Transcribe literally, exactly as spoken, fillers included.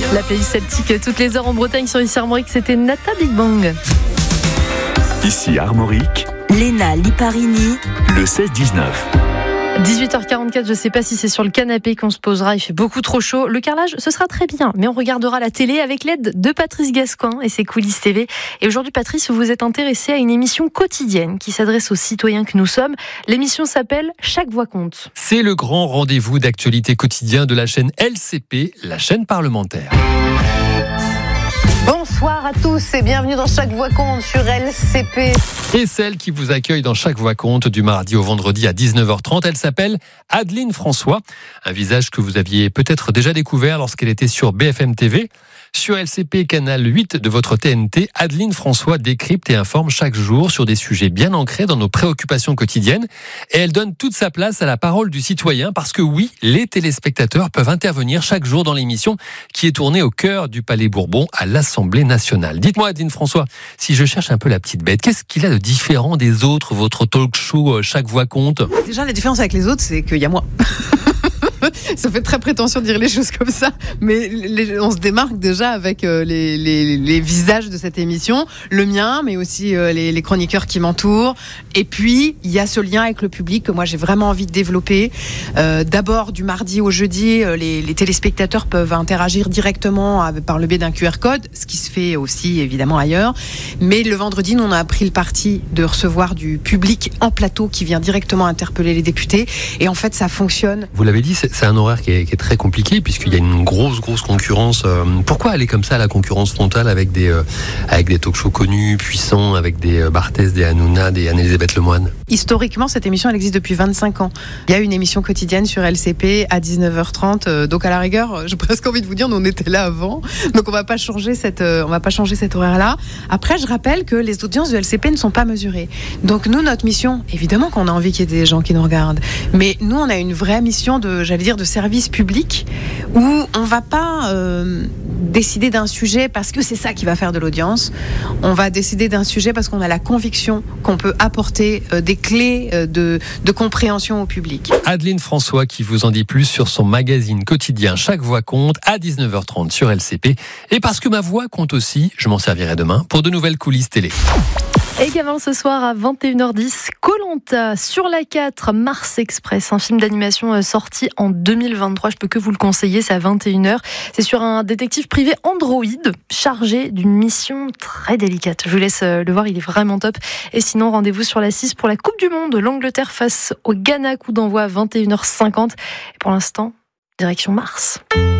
La playlist celtique toutes les heures en Bretagne sur ici Armorique, c'était Nata Big Bang. Ici Armorique, Léna Liparini, le seize dix-neuf. dix-huit heures quarante-quatre, je ne sais pas si c'est sur le canapé qu'on se posera, il fait beaucoup trop chaud. Le carrelage, ce sera très bien, mais on regardera la télé avec l'aide de Patrice Gascoin et ses coulisses T V. Et aujourd'hui, Patrice, vous vous êtes intéressé à une émission quotidienne qui s'adresse aux citoyens que nous sommes. L'émission s'appelle Chaque voix compte. C'est le grand rendez-vous d'actualité quotidien de la chaîne L C P, la chaîne parlementaire. Bonsoir à tous et bienvenue dans Chaque voix compte sur L C P. Et celle qui vous accueille dans Chaque voix compte du mardi au vendredi à dix-neuf heures trente, elle s'appelle Adeline François. Un visage que vous aviez peut-être déjà découvert lorsqu'elle était sur B F M T V. Sur L C P, canal huit de votre T N T, Adeline François décrypte et informe chaque jour sur des sujets bien ancrés dans nos préoccupations quotidiennes. Et elle donne toute sa place à la parole du citoyen parce que oui, les téléspectateurs peuvent intervenir chaque jour dans l'émission qui est tournée au cœur du Palais Bourbon à l'Assemblée nationale. Dites-moi, Adeline François, si je cherche un peu la petite bête, qu'est-ce qu'il a de différent des autres, votre talk show Chaque voix compte ? Déjà, la différence avec les autres, c'est qu'il y a moi. Ça fait très prétentieux de dire les choses comme ça, mais les, on se démarque déjà avec euh, les, les, les visages de cette émission, le mien, mais aussi euh, les, les chroniqueurs qui m'entourent. Et puis, il y a ce lien avec le public que moi j'ai vraiment envie de développer. Euh, d'abord, du mardi au jeudi, euh, les, les téléspectateurs peuvent interagir directement avec, par le biais d'un Q R code, ce qui se fait aussi évidemment ailleurs. Mais le vendredi, nous on a pris le parti de recevoir du public en plateau qui vient directement interpeller les députés. Et en fait, ça fonctionne. Vous l'avez dit, c'est, c'est un horaire qui est, qui est très compliqué puisqu'il y a une grosse, grosse concurrence. Euh, pourquoi aller comme ça à la concurrence frontale avec des, euh, avec des talk-shows connus, puissants, avec des euh, Barthès, des Hanouna, des Anne-Elisabeth Lemoine ? Historiquement, cette émission, elle existe depuis vingt-cinq ans. Il y a une émission quotidienne sur L C P à dix-neuf heures trente. Euh, donc, à la rigueur, j'ai presque envie de vous dire, nous, on était là avant. Donc, on va pas changer cette, euh, on va pas changer cet horaire-là. Après, je rappelle que les audiences de L C P ne sont pas mesurées. Donc, nous, notre mission, évidemment qu'on a envie qu'il y ait des gens qui nous regardent. Mais nous, on a une vraie mission de, j'allais dire, de service public où on va pas euh, décider d'un sujet parce que c'est ça qui va faire de l'audience. On va décider d'un sujet parce qu'on a la conviction qu'on peut apporter euh, des clés euh, de, de compréhension au public. Adeline François qui vous en dit plus sur son magazine quotidien Chaque voix compte à dix-neuf heures trente sur L C P. Et parce que ma voix compte aussi, je m'en servirai demain pour de nouvelles coulisses télé. Également ce soir à vingt et une heures dix, Koh-Lanta sur la quatre, Mars Express, un film d'animation sorti en deux mille vingt-trois. Je peux que vous le conseiller, c'est à vingt et une heures. C'est sur un détective privé androïde chargé d'une mission très délicate. Je vous laisse le voir, il est vraiment top. Et sinon, rendez-vous sur la six pour la Coupe du Monde. L'Angleterre face au Ghana, coup d'envoi à vingt et une heures cinquante. Et pour l'instant, direction Mars.